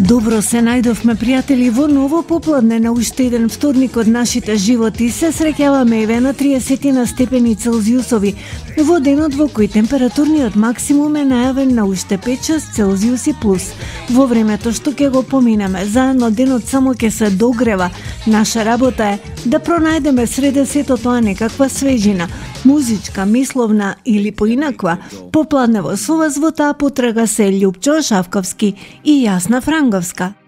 Добро се најдовме, пријатели, во ново попладне на уште еден вторник од нашите животи. Се среќаваме еве на 30 на степени Целзиусови, во денот во кој температурниот максимум е најавен на уште 5-6 Целзиуси плюс. Во времето што ќе го поминеме заедно, денот само ќе се догрева. Наша работа е да пронајдеме среде сето тоа некаква свежина, музичка, мисловна или поинаква. Попладне во вас во таа потрага се Љупчо Шавковски и Јасна Франговска.